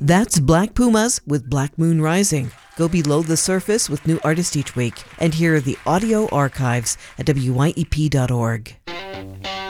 That's Black Pumas with Black Moon Rising. Go below the surface with new artists each week and hear the audio archives at wyep.org.